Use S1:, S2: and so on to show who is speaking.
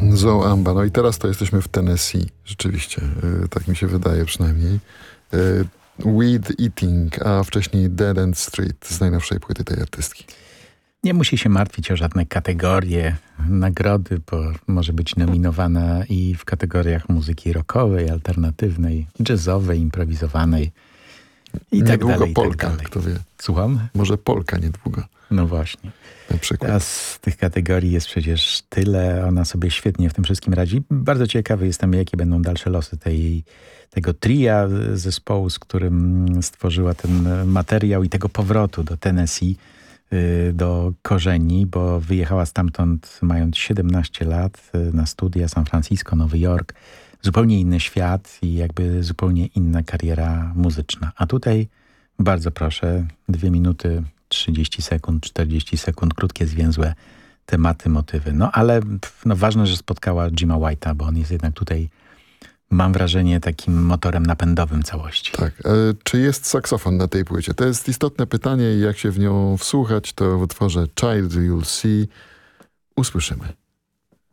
S1: Zoe Amba. No i teraz to jesteśmy w Tennessee. Rzeczywiście. Tak mi się wydaje przynajmniej. Weed Eating, a wcześniej Dead End Street z najnowszej płyty tej artystki.
S2: Nie musi się martwić o żadne kategorie, nagrody, bo może być nominowana i w kategoriach muzyki rockowej, alternatywnej, jazzowej, improwizowanej i tak
S1: Niedługo
S2: dalej,
S1: Polka,
S2: tak dalej.
S1: kto wie.
S2: Słucham?
S1: Może Polka niedługo.
S2: No właśnie.
S1: Na przykład.
S2: A z tych kategorii jest przecież tyle, ona sobie świetnie w tym wszystkim radzi. Bardzo ciekawy jestem, jakie będą dalsze losy tego tria zespołu, z którym stworzyła ten materiał i tego powrotu do Tennessee, do korzeni, bo wyjechała stamtąd mając 17 lat na studia, San Francisco, Nowy Jork. Zupełnie inny świat i jakby zupełnie inna kariera muzyczna. A tutaj bardzo proszę, 2 minuty, 30 sekund, 40 sekund, krótkie, zwięzłe tematy, motywy. No ale ważne, że spotkała Jima White'a, bo on jest jednak tutaj, mam wrażenie, takim motorem napędowym całości.
S1: Tak. Czy jest saksofon na tej płycie? To jest istotne pytanie i jak się w nią wsłuchać, to w utworze Child You'll See usłyszymy.